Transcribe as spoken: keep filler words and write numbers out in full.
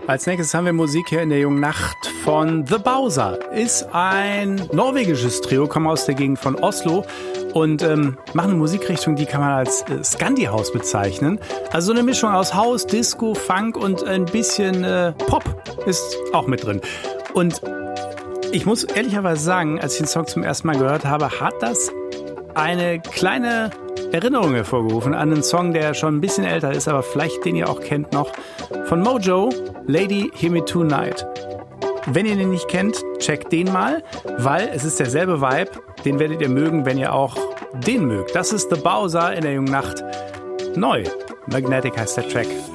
Als nächstes haben wir Musik hier in der jungen Nacht von The Bowser. Ist ein norwegisches Trio, kommen aus der Gegend von Oslo und ähm, machen eine Musikrichtung, die kann man als äh, Scandi-House bezeichnen. Also so eine Mischung aus House, Disco, Funk und ein bisschen äh, Pop ist auch mit drin. Und ich muss ehrlicherweise sagen, als ich den Song zum ersten Mal gehört habe, hat das eine kleine Erinnerung hervorgerufen an einen Song, der schon ein bisschen älter ist, aber vielleicht den ihr auch kennt noch, von Mojo, Lady Hear Me Tonight. Wenn ihr den nicht kennt, checkt den mal, weil es ist derselbe Vibe, den werdet ihr mögen, wenn ihr auch den mögt. Das ist The Bowser in der jungen Nacht. Neu. Magnetic heißt der Track.